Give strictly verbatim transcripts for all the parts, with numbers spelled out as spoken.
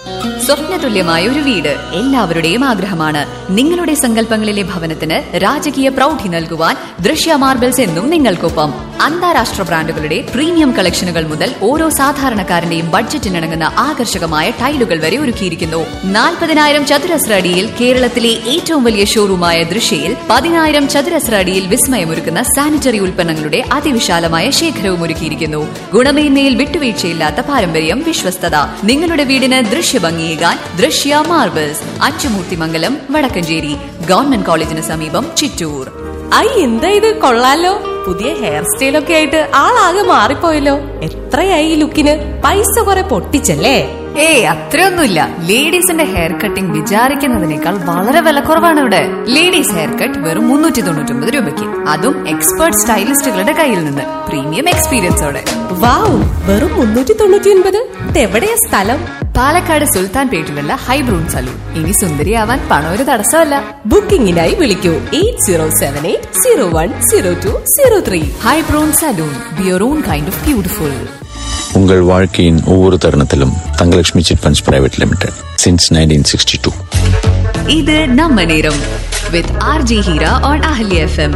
സ്വപ്നതുല്യമായ ഒരു വീട് എല്ലാവരുടെയും ആഗ്രഹമാണ്. നിങ്ങളുടെ സങ്കല്പങ്ങളിലെ ഭവനത്തിന് രാജകീയ പ്രൗഢി നൽകുവാൻ ദൃശ്യ മാർബിൾസ് എന്നും നിങ്ങൾക്കൊപ്പം. അന്താരാഷ്ട്ര ബ്രാൻഡുകളുടെ പ്രീമിയം കളക്ഷനുകൾ മുതൽ ഓരോ സാധാരണക്കാരന്റെയും ബഡ്ജറ്റിനിണങ്ങുന്ന ആകർഷകമായ ടൈലുകൾ വരെ ഒരുക്കിയിരിക്കുന്നു. നാൽപ്പതിനായിരം ചതുരശ്ര അടിയിൽ കേരളത്തിലെ ഏറ്റവും വലിയ ഷോറൂമായ ദൃശ്യയിൽ പതിനായിരം ചതുരശ്ര അടിയിൽ വിസ്മയമൊരുക്കുന്ന സാനിറ്ററി ഉൽപ്പന്നങ്ങളുടെ അതിവിശാലമായ ശേഖരവും ഒരുക്കിയിരിക്കുന്നു. ഗുണമേന്മയിൽ വിട്ടുവീഴ്ചയില്ലാത്ത പാരമ്പര്യം, വിശ്വസ്തത. നിങ്ങളുടെ വീടിന് ദൃശ്യഭംഗിയേകാൻ ദൃശ്യ മാർബിൾസ്, അച്ചുമൂർത്തിമംഗലം, വടക്കഞ്ചേരി. ഗവൺമെന്റ് കോളേജിന് സമീപം, ചിറ്റൂർ. ഐ എന്താ ഇത്, കൊള്ളാലോ. പുതിയ ഹെയർ സ്റ്റൈലൊക്കെ ആയിട്ട് ആളാകെ മാറിപ്പോയല്ലോ. എത്രയായി ഈ ലുക്കിന്? പൈസ കുറെ പൊട്ടിച്ചല്ലേ? ഏയ് അത്രയൊന്നുമില്ല. ലേഡീസിന്റെ ഹെയർ കട്ടിംഗ് വിചാരിക്കുന്നതിനേക്കാൾ വളരെ വിലക്കുറവാണ് ഇവിടെ. ലേഡീസ് ഹെയർ കട്ട് വെറും മുന്നൂറ്റി തൊണ്ണൂറ്റി ഒമ്പത് രൂപയ്ക്ക്, അതും എക്സ്പേർട്ട് സ്റ്റൈലിസ്റ്റുകളുടെ കയ്യിൽ നിന്ന്, പ്രീമിയം എക്സ്പീരിയൻസോടെ. വാവ്, വെറും മുന്നൂറ്റി തൊണ്ണൂറ്റി ഒൻപത്. എവിടെയാ സ്ഥലം? പാലക്കാട് സുൽത്താൻ പേട്ടിലുള്ള ഹൈബ്രൂൺ സലൂൺ. ഇനി സുന്ദരിയാവാൻ പണം ഒരു തടസ്സമല്ല. ബുക്കിംഗിനായി വിളിക്കൂ eight zero seven eight zero one zero to zero three. ഹൈബ്രൂൺ salon, your own kind of beautiful. உங்கள் வாழ்க்கையின் ஒவ்வொரு தருணத்திலும் Thangalakshmi chit funds private limited since nineteen sixty two. இது நம்ம நேரம் with RJ Heera on அஹலி FM.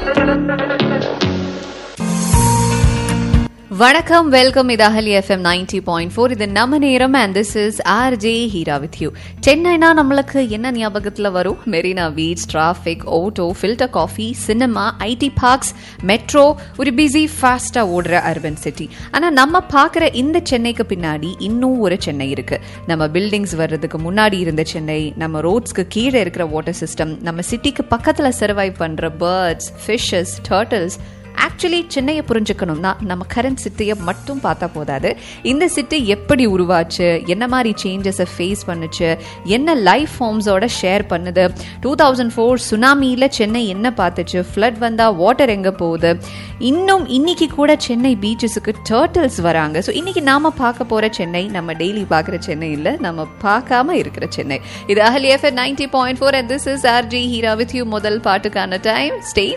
வணக்கம், வெல்கம். இது அஹலி எஃப்எம் நைன்டி பாயிண்ட் ஃபோர். இது நம்ம நேரம் and this is RJ Heera with you. சென்னைனா நம்மளுக்கு என்ன ஞாபகத்தில் வரும்? Marina beach, traffic, Otto, filter coffee, cinema, ID parks, metro, ஒரு பிஸி ஃபாஸ்டா ஓடுற அர்பன் சிட்டி. ஆனால் நம்ம பார்க்குற இந்த சென்னைக்கு பின்னாடி இன்னும் ஒரு சென்னை இருக்கு. நம்ம பில்டிங்ஸ் வர்றதுக்கு முன்னாடி இருந்த சென்னை, நம்ம ரோட்ஸ்க்கு கீழே இருக்கிற வாட்டர் சிஸ்டம், நம்ம சிட்டிக்கு பக்கத்தில் சர்வைவ் பண்ணுற பேர்ட்ஸ், ஃபிஷ்ஷஸ், டர்ட்டில்ஸ். ஆக்சுவலி சென்னையை புரிஞ்சுக்கணும்னா நம்ம கரண்ட் சிட்டியை மட்டும் பார்த்தா போதாது. இந்த சிட்டி எப்படி உருவாச்சு, என்ன மாதிரி சேஞ்சஸை ஃபேஸ் பண்ணுச்சு, என்ன லைஃப் ஃபார்ம்ஸோட ஷேர் பண்ணுது, டூ தௌசண்ட் ஃபோர் சுனாமியில் சென்னை என்ன பார்த்துச்சு, ஃப்ளட் வந்தால் வாட்டர் எங்கே போகுது, இன்னும் இன்னைக்கு கூட சென்னை பீச்சஸுக்கு டர்ட்டில்ஸ் வராங்க. ஸோ இன்னைக்கு நாம் பார்க்க போகிற சென்னை நம்ம டெய்லி பார்க்குற சென்னை இல்லை, நம்ம பார்க்காம இருக்கிற சென்னை. இது அஹலி FM ninety point four and this is RJ Heera with you. முதல் பாட்டுக்கான டைம். ஸ்டே